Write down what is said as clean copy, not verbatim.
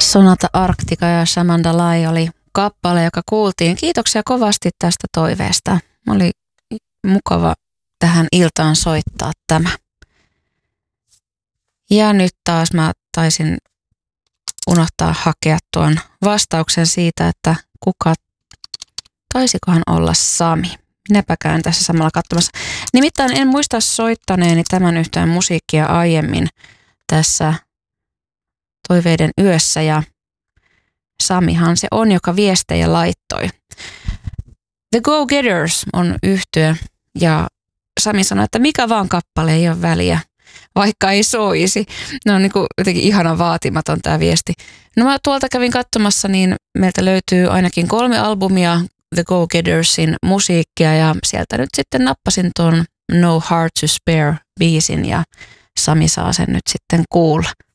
Sonata Arctica ja Shamanda Lai oli kappale, joka kuultiin. Kiitoksia kovasti tästä toiveesta. Oli mukava tähän iltaan soittaa tämä. Ja nyt taas mä taisin unohtaa hakea tuon vastauksen siitä, että taisikohan olla Sami. Minäpä käyn tässä samalla katsomassa. Nimittäin en muista soittaneeni tämän yhtään musiikkia aiemmin tässä toiveiden yössä ja Samihan se on, joka viestejä laittoi. The Go-Getters on yhtye ja Sami sanoi, että mikä vaan kappale ei ole väliä, vaikka ei soisi. No on niin kuin jotenkin ihana vaatimaton tämä viesti. No mä tuolta kävin katsomassa, niin meiltä löytyy ainakin 3 albumia The Go-Gettersin musiikkia ja sieltä nyt sitten nappasin tuon No Heart to Spare -biisin ja Sami saa sen nyt sitten kuulla.